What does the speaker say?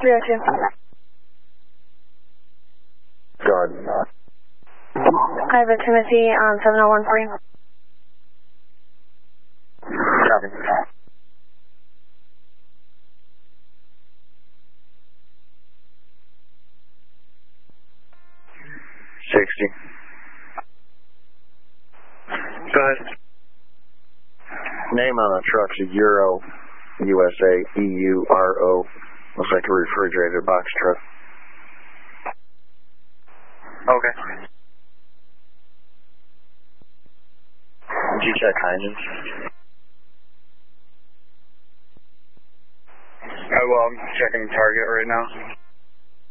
302. Go ahead. I have a Timothy on 701 for you. Copy. 60. Go ahead. Name on the truck's Euro USA EURO. Looks like a refrigerated box truck. Okay. Did you check engines? Well, I'm checking Target right now.